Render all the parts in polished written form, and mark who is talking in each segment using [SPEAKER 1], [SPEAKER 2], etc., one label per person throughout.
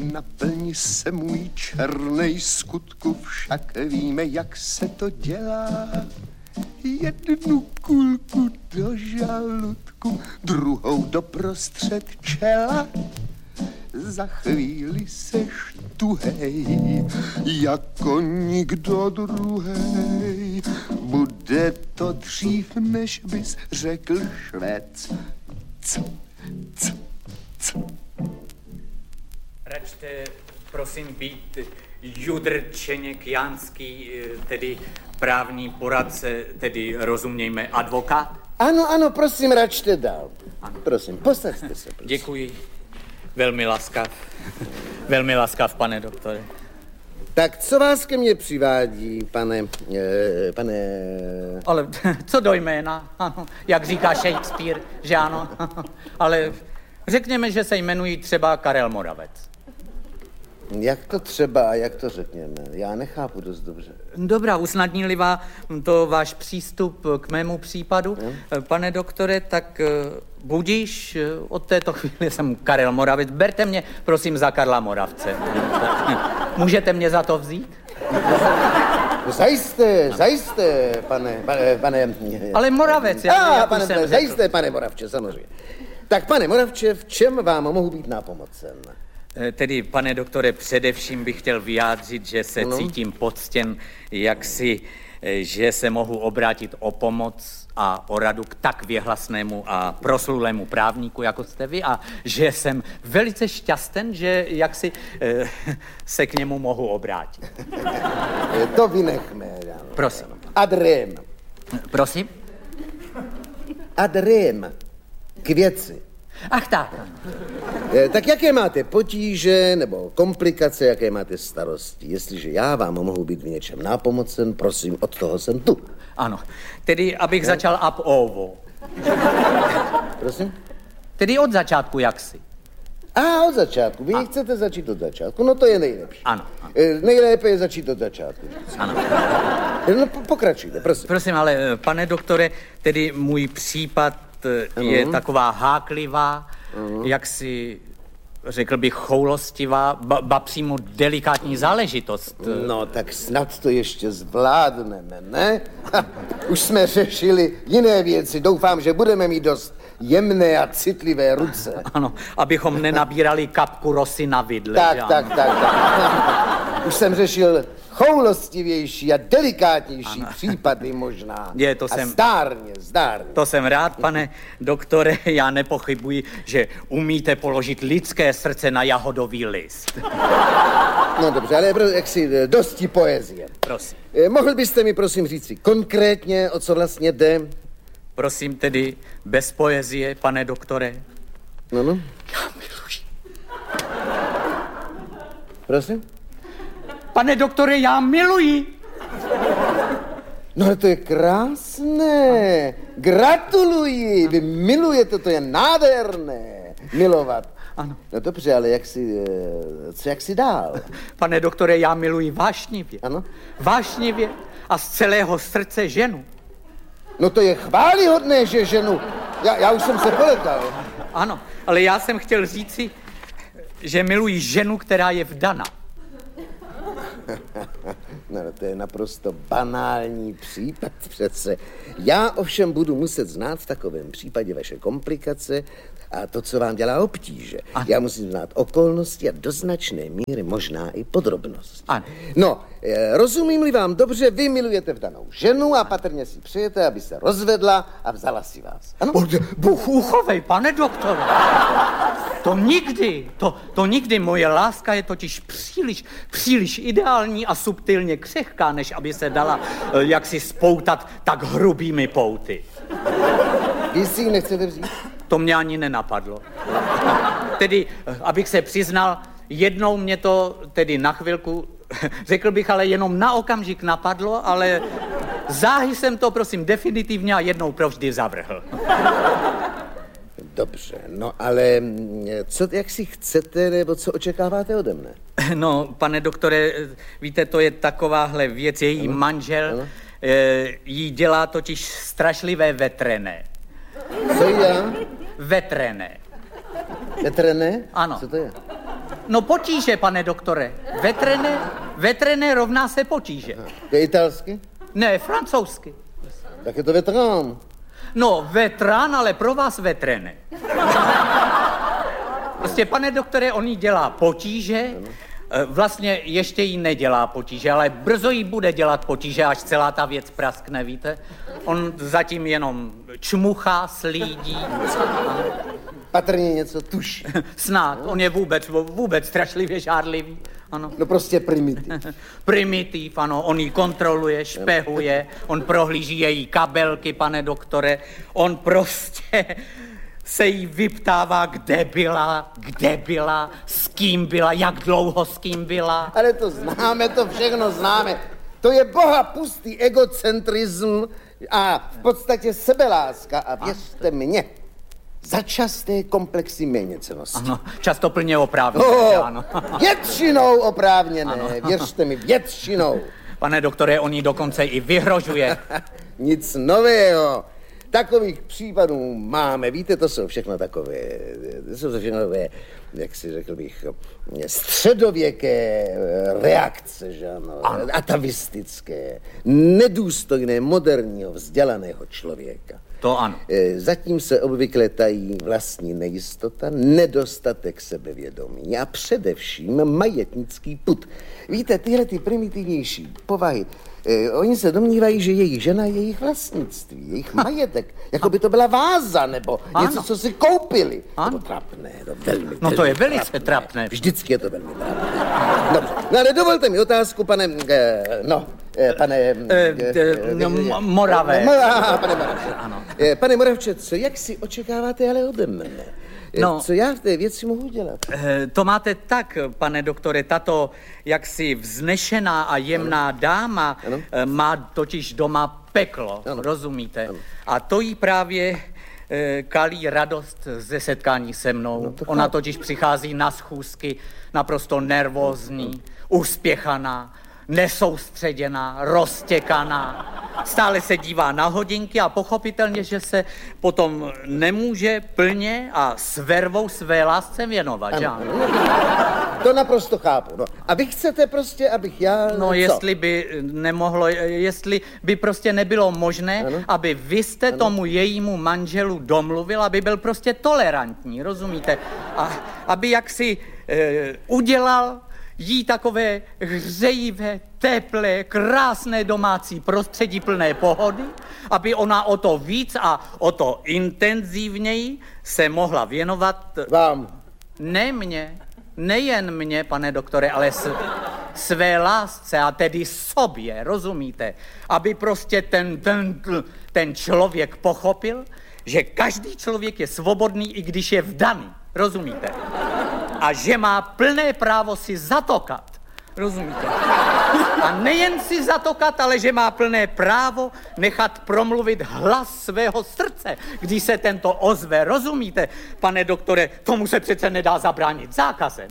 [SPEAKER 1] naplni se můj černej skutku, však víme, jak se to dělá. Jednu kulku do žaludku, druhou doprostřed čela. Za chvíli seš tuhej, jako nikdo druhej. Bude to dřív, než bys řekl Švéc.
[SPEAKER 2] Račte, prosím, být Judrčeněk Jánský, tedy právní poradce, tedy rozumějme advokát?
[SPEAKER 3] Ano, prosím, račte dál. Ano. Prosím, posaďte se, prosím.
[SPEAKER 2] Děkuji. Velmi laskav, pane doktore.
[SPEAKER 3] Tak co vás ke mně přivádí, pane...
[SPEAKER 2] Ale co do jména, ano, jak říká Shakespeare, že ano, ale řekněme, že se jmenují třeba Karel Moravec.
[SPEAKER 3] Jak to třeba a jak to řekněme? Já nechápu dost dobře.
[SPEAKER 2] Dobrá, usnadní-li to váš přístup k mému případu, pane doktore, tak budíš, od této chvíli jsem Karel Moravec. Berte mě, prosím, za Karla Moravce. Můžete mě za to vzít?
[SPEAKER 3] Zajisté, pane...
[SPEAKER 2] Ale Moravec,
[SPEAKER 3] zajisté, pane Moravče, samozřejmě. Tak, pane Moravče, v čem vám mohu být nápomocen?
[SPEAKER 2] Tedy, pane doktore, především bych chtěl vyjádřit, že se cítím poctěn, že se mohu obrátit o pomoc a o radu k tak věhlasnému a proslulému právníku, jako jste vy, a že jsem velice šťasten, že se k němu mohu obrátit.
[SPEAKER 3] To vynechme.
[SPEAKER 2] Prosím.
[SPEAKER 3] Ad rem.
[SPEAKER 2] Prosím?
[SPEAKER 3] Ad rem. K věci.
[SPEAKER 2] Ach tak.
[SPEAKER 3] Tak jaké máte potíže nebo komplikace, jaké máte starosti? Jestliže já vám mohu být v něčem nápomocen, prosím, od toho jsem tu.
[SPEAKER 2] Ano, tedy abych začal ab ovo.
[SPEAKER 3] Prosím?
[SPEAKER 2] Tedy od začátku jaksi.
[SPEAKER 3] Od začátku. Vy chcete začít od začátku, no to je nejlepší.
[SPEAKER 2] Ano.
[SPEAKER 3] Nejlépe je začít od začátku.
[SPEAKER 2] Ano.
[SPEAKER 3] No pokračujte, prosím.
[SPEAKER 2] Prosím, ale pane doktore, tedy můj případ je taková háklivá, řekl bych choulostivá, ba přímo delikátní záležitost.
[SPEAKER 3] No, tak snad to ještě zvládneme, ne? Už jsme řešili jiné věci. Doufám, že budeme mít dost jemné a citlivé ruce.
[SPEAKER 2] Ano, abychom nenabírali kapku rosy na vidle.
[SPEAKER 3] Tak. Už jsem řešil choulostivější a delikátnější případy možná. Zdárně.
[SPEAKER 2] To jsem rád, pane doktore, já nepochybuji, že umíte položit lidské srdce na jahodový list.
[SPEAKER 3] No dobře, ale jaksi dosti poezie.
[SPEAKER 2] Prosím.
[SPEAKER 3] Mohl byste mi prosím říci konkrétně, o co vlastně jde?
[SPEAKER 2] Prosím tedy, bez poezie, pane doktore.
[SPEAKER 3] No.
[SPEAKER 2] Já miluji.
[SPEAKER 3] Prosím?
[SPEAKER 2] Pane doktore, já miluji.
[SPEAKER 3] No ale to je krásné. Gratuluji. Vy milujete, to je nádherné. Milovat.
[SPEAKER 2] Ano.
[SPEAKER 3] No dobře, ale jak si dál?
[SPEAKER 2] Pane doktore, já miluji vášnivě.
[SPEAKER 3] Ano?
[SPEAKER 2] Vášnivě a z celého srdce ženu.
[SPEAKER 3] No to je chválihodné, že ženu. Já už jsem se poletal.
[SPEAKER 2] Ano, ale já jsem chtěl říci, že miluji ženu, která je vdana.
[SPEAKER 3] No, to je naprosto banální případ přece. Já ovšem budu muset znát v takovém případě vaše komplikace a to, co vám dělá obtíže. Já musím znát okolnosti a do značné míry možná i podrobnosti. No, rozumím-li vám dobře, vy milujete vdanou ženu a patrně si přejete, aby se rozvedla a vzala si vás. Ano?
[SPEAKER 2] Bůh uchovej, pane doktore. To nikdy. Moje láska je totiž příliš ideální a subtilně křehká, než aby se dala jaksi spoutat tak hrubými pouty.
[SPEAKER 3] Vy si ji nechcete vzít?
[SPEAKER 2] To mě ani nenapadlo. Tedy, abych se přiznal, jednou mě to tedy na chvilku, řekl bych, ale jenom na okamžik napadlo, ale záhy jsem to, prosím, definitivně a jednou provždy zavrhl.
[SPEAKER 3] Dobře, no ale jak si chcete, nebo co očekáváte ode mne?
[SPEAKER 2] No, pane doktore, víte, to je takováhle věc, její manžel jí dělá totiž strašlivé vetrené.
[SPEAKER 3] Co já?
[SPEAKER 2] Vetrené.
[SPEAKER 3] Vetrené?
[SPEAKER 2] Ano.
[SPEAKER 3] Co to je?
[SPEAKER 2] No potíže, pane doktore. Vetrene rovná se potíže.
[SPEAKER 3] To je italsky?
[SPEAKER 2] Ne, francouzsky.
[SPEAKER 3] Tak je to veterán.
[SPEAKER 2] No, vetrán, ale pro vás vetrene. Prostě, pane doktore, on jí dělá potíže, vlastně ještě jí nedělá potíže, ale brzo jí bude dělat potíže, až celá ta věc praskne, víte? On zatím jenom čmuchá, slídí.
[SPEAKER 3] Patrně něco tuší.
[SPEAKER 2] Snad, on je vůbec strašlivě žárlivý. Ano.
[SPEAKER 3] No prostě primitiv.
[SPEAKER 2] Primitiv, ano, on ji kontroluje, špehuje, on prohlíží její kabelky, pane doktore, on prostě se jí vyptává, kde byla, s kým byla, jak dlouho s kým byla.
[SPEAKER 3] Ale to známe, to všechno známe. To je boha pustý egocentrism a v podstatě sebeláska a věřte mně, začasté komplexy méněcennosti.
[SPEAKER 2] Ano, často plně oprávněné, ano.
[SPEAKER 3] Většinou oprávněné, ano. Věřte mi, většinou.
[SPEAKER 2] Pane doktore, on jí dokonce i vyhrožuje.
[SPEAKER 3] Nic nového. Takových případů máme, víte, to jsou všechno takové, jak si řekl bych, středověké reakce, že ano, atavistické, nedůstojné moderního vzdělaného člověka.
[SPEAKER 2] To ano.
[SPEAKER 3] Zatím se obvykle tají vlastní nejistota, nedostatek sebevědomí a především majetnický pud. Víte, tyhle ty primitivnější povahy, oni se domnívají, že jejich žena je jejich vlastnictví, jejich majetek, jako by to byla váza, nebo něco, co si koupili. To trapné, to velmi.
[SPEAKER 2] No to je velice trapné.
[SPEAKER 3] Vždycky je to velmi trapné. No ale dovolte mi otázku, pane
[SPEAKER 2] Moravec.
[SPEAKER 3] Pane Moravče. Ano. Pane Moravče, co jak si očekáváte ale ode mne?
[SPEAKER 2] No,
[SPEAKER 3] co já v té věci mohu dělat?
[SPEAKER 2] To máte tak, pane doktore, tato jaksi vznešená a jemná dáma má totiž doma peklo, rozumíte? Ano. A to jí právě kalí radost ze setkání se mnou. No, ona totiž přichází na schůzky naprosto nervózní, uspěchaná, nesoustředěná, roztěkaná. Stále se dívá na hodinky a pochopitelně, že se potom nemůže plně a s vervou své lásce věnovat. Ano.
[SPEAKER 3] To naprosto chápu. No. A vy chcete prostě, abych já...
[SPEAKER 2] No, jestli by prostě nebylo možné, aby vy jste tomu jejímu manželu domluvil, aby byl prostě tolerantní, rozumíte? A aby jaksi udělal jí takové hřejivé, teplé, krásné domácí prostředí plné pohody, aby ona o to víc a o to intenzivněji se mohla věnovat...
[SPEAKER 3] Vám.
[SPEAKER 2] Ne mně, nejen mně, pane doktore, ale své lásce a tedy sobě, rozumíte? Aby prostě ten člověk pochopil, že každý člověk je svobodný, i když je vdaný, rozumíte? A že má plné právo si zatokat. Rozumíte? A nejen si zatokat, ale že má plné právo nechat promluvit hlas svého srdce, když se tento ozve. Rozumíte, pane doktore, tomu se přece nedá zabránit zákazem.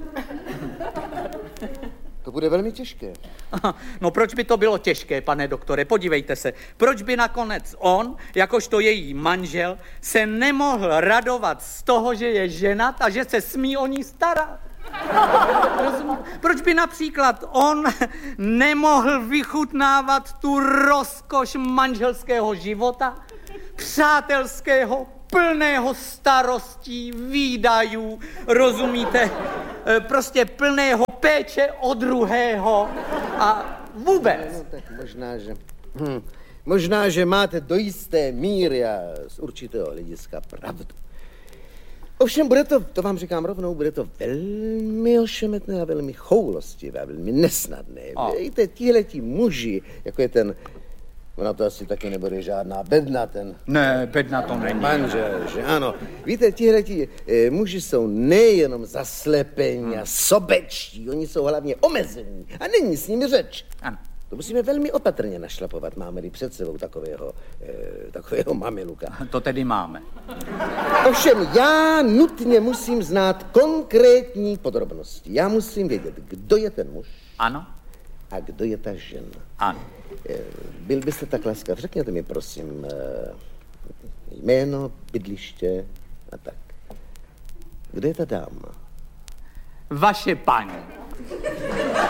[SPEAKER 3] To bude velmi těžké.
[SPEAKER 2] No proč by to bylo těžké, pane doktore? Podívejte se, proč by nakonec on, jakožto její manžel, se nemohl radovat z toho, že je ženat a že se smí o ní starat? Proč by například on nemohl vychutnávat tu rozkoš manželského života, přátelského, plného starostí, výdajů, rozumíte? Prostě plného péče o druhého a vůbec.
[SPEAKER 3] No, tak možná, že máte do jisté míry a z určitého hlediska pravdu. Ovšem bude to vám říkám rovnou, bude to velmi ošemetné a velmi choulostivé a velmi nesnadné. Víte, tihleti muži, jako je ten, ona to asi taky nebude žádná bedna, ten...
[SPEAKER 2] Ne, bedna to není.
[SPEAKER 3] Manžel, že ano. Víte, tihleti muži jsou nejenom zaslepení a sobečtí, oni jsou hlavně omezení a není s nimi řeč.
[SPEAKER 2] Ano.
[SPEAKER 3] To musíme velmi opatrně našlapovat, máme-li před sebou takového mameluka.
[SPEAKER 2] To tedy máme.
[SPEAKER 3] Ovšem, já nutně musím znát konkrétní podrobnosti. Já musím vědět, kdo je ten muž.
[SPEAKER 2] Ano.
[SPEAKER 3] A kdo je ta žena.
[SPEAKER 2] Ano.
[SPEAKER 3] Byl byste tak laskav, řekněte mi, prosím, jméno, bydliště a tak. Kdo je ta dáma?
[SPEAKER 2] Vaše paní.